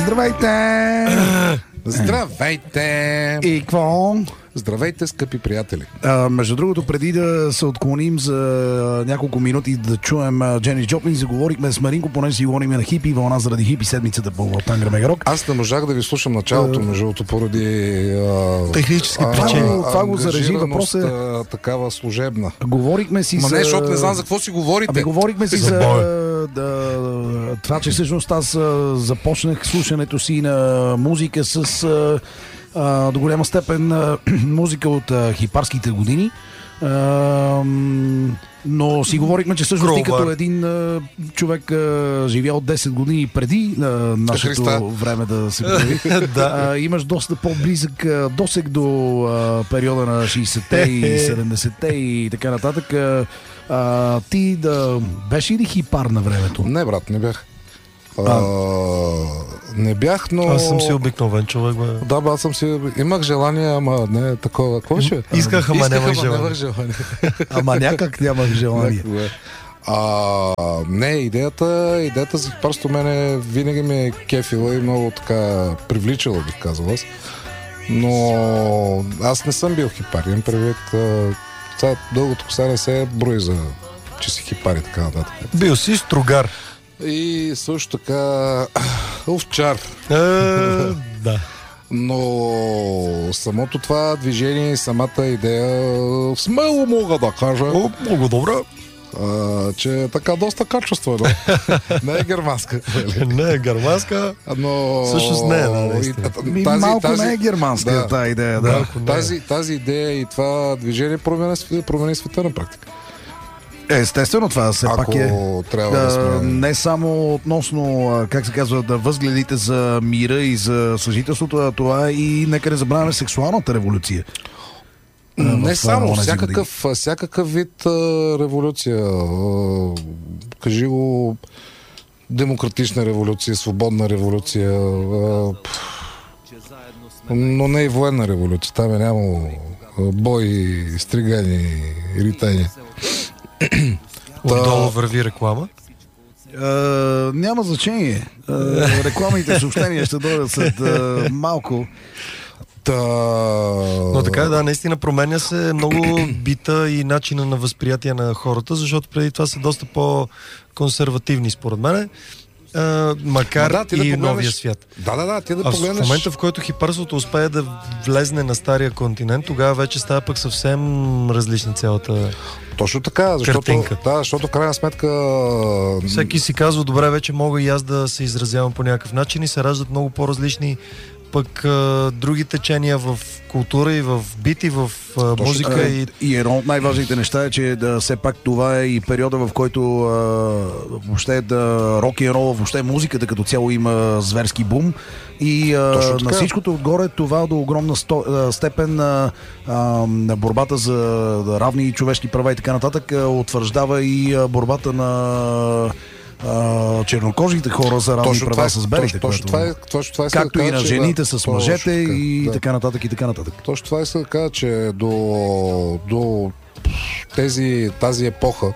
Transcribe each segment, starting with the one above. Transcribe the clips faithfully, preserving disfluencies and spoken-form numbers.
Здравейте! Здравейте! И какво? Здравейте, скъпи приятели! А, между другото, преди да се отклоним за няколко минути да чуем Дженис Джоплин, заговорихме с Маринко, поне си говорим на хипи вълна заради хипи седмицата по Тангра Мегарок. Аз не можах да ви слушам началото, между другото, поради а, технически а, причини. А, това го зарежи, въпрос е такава служебна. Говорихме си Ма за... не, защото не знам за какво си говорите. Абе, говорихме си За за, боя. да, това, че всъщност аз а, започнах слушането си на музика с а, а, до голяма степен а, музика от а, хипарските години. А, но си говорихме, че всъщност ти като един а, човек а, живял десет години преди а, нашето Христа. време да се появи, Да. а, имаш доста по-близък а, досег до а, периода на шейсетте и седемдесетте и така нататък. А, а, ти да беше ли хипар на времето? Не, брат, не бях. А, не бях, но... Аз съм си обикновен човек, бе. Да, бе, аз съм си... Имах желание, ама не такова. Какво беше? Исках, ама нямах ама желание. нямах желание. Ама някак нямах желание. А, не, идеята, идеята за хипарство мене винаги ме е кефила и много така привличала, бих казал аз. Но аз не съм бил хипар. Имам предвид, това дългото коса не се брои за че си хипар и така нататък. Бил си стругар. И също така овчар. Е, да. Но самото това движение и самата идея смело мога да кажа, О, много добре. а, че е така доста качествено. Не е германска. Не е германска. Но... Всъщност не е, да, наистина. И, Ми, тази, малко тази, не е германска да, тази идея, да. Малко не е. тази, тази идея и това движение промени, промени света на практика. Естествено, това все Ако пак е трябва да, да, сме... не само относно, а, как се казва, да възгледите за мира и за съжителството, а това е и нека не забравяме сексуалната революция. А, Не в, само, онези всякакъв, всякакъв вид а, революция. А, кажи го демократична революция, свободна революция, а, пф, но не и военна революция. Там е нямало бой, стригани и ритани. Отдолу върви реклама. А, няма значение. А, рекламните съобщения ще дойдат след а, малко. Та... Но така, да, наистина променя се много бита и начина на възприятие на хората, защото преди това са доста по-консервативни, според мен. А, макар да, ти да и погледнеш... новия свят. Да, да, да, ти да А погледнеш... в момента, в който хипарството успее да влезне на стария континент, тогава вече става пък съвсем различна цялата... Точно така, защото, картинка. да, защото в крайна сметка... Всеки си казва, добре, вече мога и аз да се изразявам по някакъв начин и се раждат много по-различни пък а, други течения в култура и в бит и в а, музика. А, И... и едно от най-важните неща е, че да, все пак това е и периода, в който а, въобще да, рок и рол, въобще музиката като цяло има зверски бум. И а, на всичкото отгоре това до огромна сто, а, степен а, а, на борбата за да, равни човешки права и така нататък а, утвърждава и а, борбата на Uh, чернокожите хора за равни точно права е, с белите. Точно, точно това е, точно това е както да и на кажа, жените да, с мъжете така, и да. така нататък и така нататък. Точно това иска да кажа, че до, до тези, тази епоха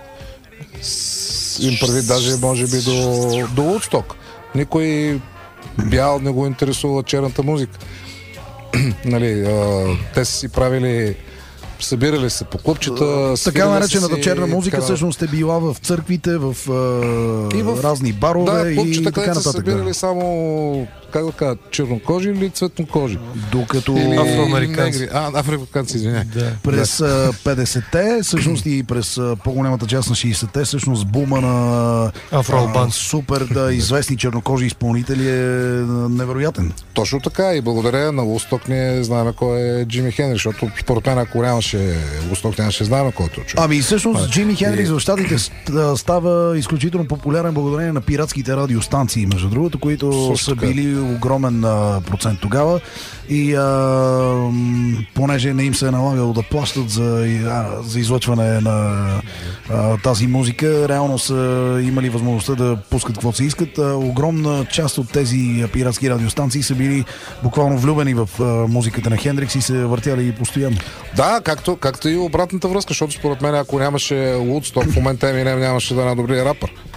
с, им прави даже може би до, до Вудсток. Никой бял не го интересува черната музика. Нали, а, те са си правили, събирали се по клубчета. Така наречената си, черна музика така... всъщност е била в църквите, в, и в разни барове да, и клубчета, така където са нататък. събирали Да. само, как да кажа, чернокожи или цветнокожи. Докато Или афроамериканци. негри. А, афроамериканци, извиняй. Да. през а, петдесетте, всъщност и през а, по-голямата част на шейсетте, всъщност бума на Афроалбан. супер да, известни чернокожи изпълнители е невероятен. Точно така и благодаря на Вудсток ние знаем кой е Джими Хендрикс, защото според мен ако нямаше Вудсток, нямаше знаем кой е този човек. Ами всъщност Джими Хендрикс в щатите става изключително популярен благодарение на пиратските радиостанции, между другото, които Също са така. били огромен а, процент тогава и а, м, понеже не им се е налагало да плащат за, а, за излъчване на а, тази музика, реално са имали възможността да пускат каквото се искат. А, огромна част от тези пиратски радиостанции са били буквално влюбени в а, музиката на Хендрикс и се въртяли постоянно. Да, както, както и обратната връзка, защото според мен ако нямаше Вудсток, в момента Еминем нямаше да е най-добрия рапър.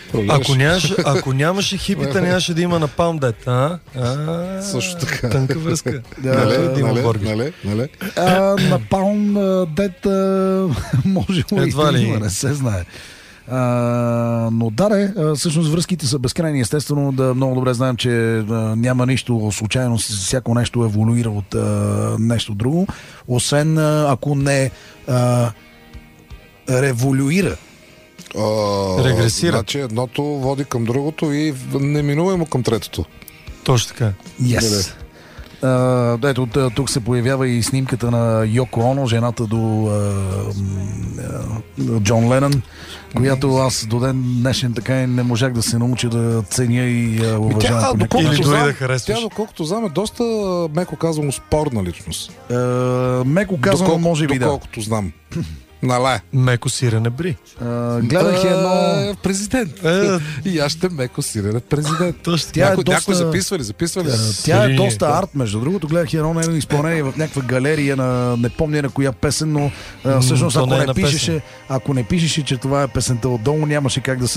Ако нямаше, ако нямаше хипита, нямаше да има Napalm Death, а? а Също така. Тънка връзка. Нали, да има нали, бургер. нали, нали. Napalm Death може и да има, не се знае. Uh, но да, не, всъщност връзките са безкрайни. Естествено, да много добре знаем, че uh, няма нищо случайно, всяко нещо еволюира от uh, нещо друго, освен uh, ако не uh, революира. Uh, Регресира. Значи едното води към другото и неминуемо към третото. Точно така. Yes. Uh, ето, тук се появява и снимката на Йоко Оно, жената до uh, uh, Джон Ленън, която аз до ден днешен така и не можах да се науча да ценя и uh, уважавам. Тя, Или дори да харесваш. Тя, доколкото знам, е доста, меко казано, спорна личност. Uh, меко казано, Доколко, може би да. Доколкото знам. Нале. Меко сирене бри. Uh, гледах едно... Президент. Е, И аз ще меко сирене президент. Точно Тя е някой, доста... някой записва ли? Записва ли? Uh, тя е Линия, доста да. арт, между другото. Гледах едно нейно изпълнение в някаква галерия на не помня на коя песен, но uh, всъщност то ако не е не, на пишеше, ако не пишеше, че това е песента отдолу, нямаше как да се